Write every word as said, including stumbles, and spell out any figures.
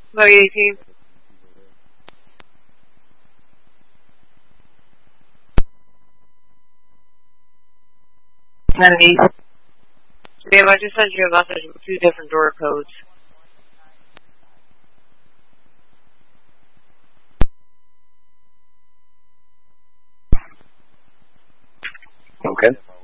Hello, E A T. Honey. Babe, I just sent you a message with two different door codes. Okay.